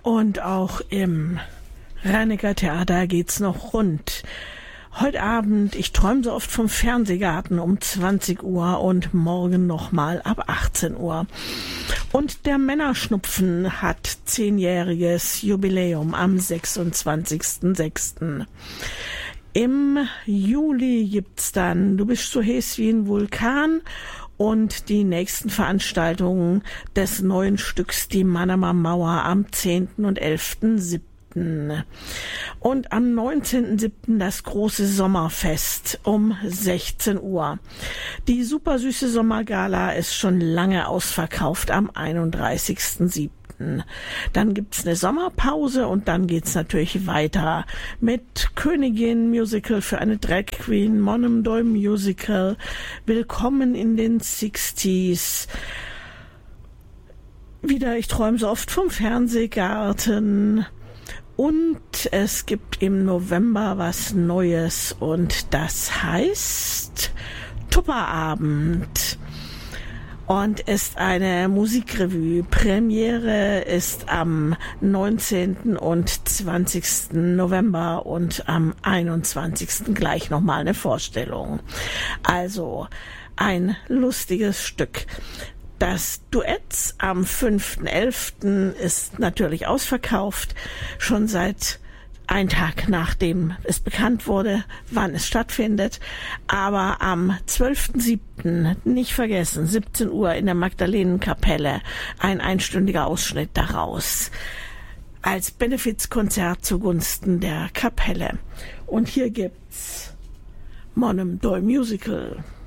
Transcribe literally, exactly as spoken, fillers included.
Und auch im Rheiniger Theater geht's noch rund. Heute Abend, ich träume so oft vom Fernsehgarten um zwanzig Uhr und morgen nochmal ab achtzehn Uhr. Und der Männerschnupfen hat zehnjähriges Jubiläum am sechsundzwanzigsten sechsten Im Juli gibt's dann Du bist so heiß wie ein Vulkan und die nächsten Veranstaltungen des neuen Stücks Die Mannheimer Mauer am zehnten und elften siebten Und am neunzehnten siebten das große Sommerfest um sechzehn Uhr. Die supersüße Sommergala ist schon lange ausverkauft am einunddreißigsten siebten Dann gibt's eine Sommerpause und dann geht's natürlich weiter mit Königin Musical für eine Drag Queen, Monomdoi Musical, Willkommen in den Sixties. Wieder Ich träume so oft vom Fernsehgarten. Und es gibt im November was Neues und das heißt Tupperabend und ist eine Musikrevue. Premiere ist am neunzehnten und zwanzigsten November und am einundzwanzigsten gleich nochmal eine Vorstellung. Also ein lustiges Stück. Das Duett am fünften elften ist natürlich ausverkauft, schon seit ein Tag nachdem es bekannt wurde, wann es stattfindet. Aber am zwölften siebten nicht vergessen, siebzehn Uhr in der Magdalenenkapelle, ein einstündiger Ausschnitt daraus als Benefizkonzert zugunsten der Kapelle. Und hier gibt's Monomdoi Musical.